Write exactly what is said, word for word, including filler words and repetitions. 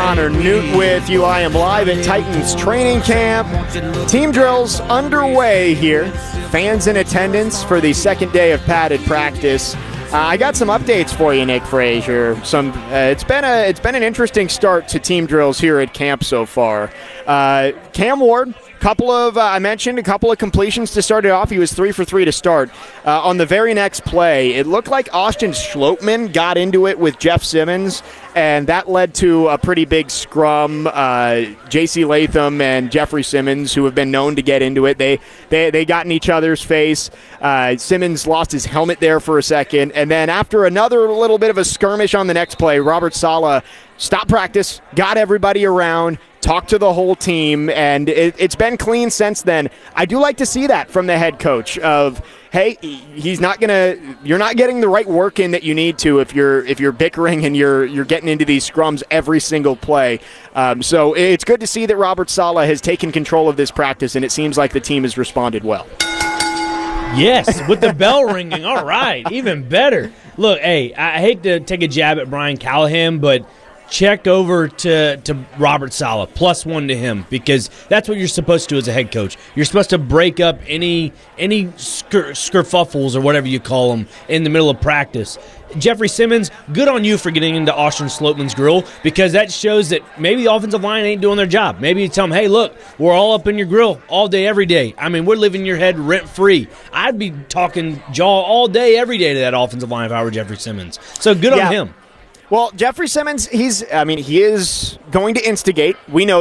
Connor Newt with you. I am live at Titans training camp. Team drills underway here. Fans in attendance for the second day of padded practice. Uh, I got some updates for you, Nick Frazier. Some, uh, it's been a it's been an interesting start to team drills here at camp so far. Uh, Cam Ward, couple of uh, I mentioned a couple of completions to start it off. He was three for three to start. Uh, on the very next play, it looked like Austin Schlottman got into it with Jeff Simmons, and that led to a pretty big scrum. Uh, J C Latham and Jeffrey Simmons, who have been known to get into it, they they they got in each other's face. Uh, Simmons lost his helmet there for a second, and then after another little bit of a skirmish on the next play, Robert Saleh stopped practice, got everybody around, talked to the whole team, and it, it's been clean since then. I do like to see that from the head coach of, hey, he's not gonna, you're not getting the right work in that you need to if you're if you're bickering and you're you're getting into these scrums every single play. Um, so it's good to see that Robert Saleh has taken control of this practice, and it seems like the team has responded well. Yes, with the bell ringing. All right, even better. Look, hey, I hate to take a jab at Brian Callahan, but check over to, to Robert Saleh, plus one to him, because that's what you're supposed to do as a head coach. You're supposed to break up any any skir- skirfuffles or whatever you call them in the middle of practice. Jeffrey Simmons, good on you for getting into Austin Schlottman's grill, because that shows that maybe the offensive line ain't doing their job. Maybe you tell them, hey, look, we're all up in your grill all day, every day. I mean, we're living in your head rent-free. I'd be talking jaw all day, every day to that offensive line if I were Jeffrey Simmons. So good yeah. on him. Well, Jeffrey Simmons, he's, I mean, he is going to instigate. We know